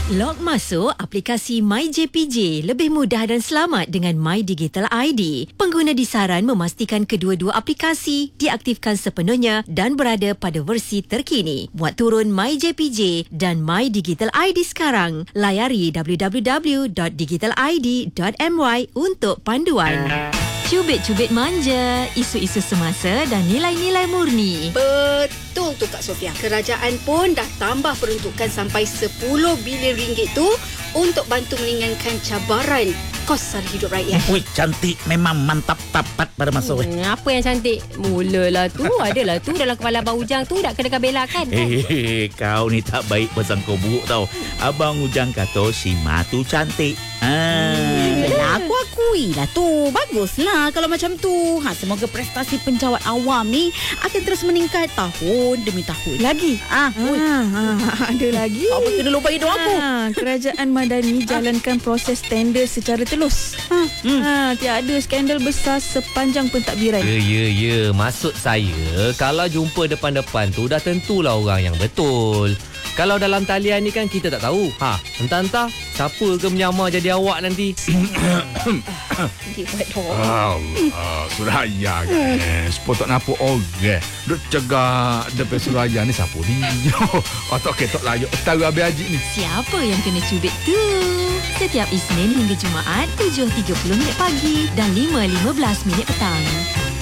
Log masuk aplikasi MyJPJ lebih mudah dan selamat dengan My Digital ID. Pengguna disaran memastikan kedua-dua aplikasi diaktifkan sepenuhnya dan berada pada versi terkini. Buat turun MyJPJ dan My Digital ID sekarang. Layari www.digitalid.my untuk panduan. Cubit-cubit manja, isu-isu semasa dan nilai-nilai murni. Betul tu Kak Sofia. Kerajaan pun dah tambah peruntukan sampai 10 bilion ringgit tu untuk bantu meringankan cabaran kos sara hidup rakyat. Ui, cantik. Memang mantap tapat pada masa. Apa yang cantik? Mulalah tu. Adalah tu dalam kepala Abang Ujang tu nak kena belakan. Kau ni tak baik bersangka buruk tau. Abang Ujang kata si Ma tu cantik. Yelah, aku akui lah tu. Baguslah kalau macam tu. Semoga prestasi penjawat awam ni akan terus meningkat tahun demi tahun. Lagi? Ada lagi. Apa kena lupa hidup aku? Kerajaan Madani jalankan proses tender secara telus. Tiada skandal besar sepanjang pentadbiran. Ya. Maksud saya, kalau jumpa depan-depan tu dah tentulah orang yang betul. Kalau dalam talian ni kan kita tak tahu. Entah-entah siapa ke menyamar jadi awak nanti. Suraya kan. Sepotong nampak orang. Duk cegah depan Suraya ni siapa dia? Otak ketok layak. Tahu habis haji ni. Siapa yang kena cubit tu? Setiap Isnin hingga Jumaat 7.30 pagi dan 5.15 petang.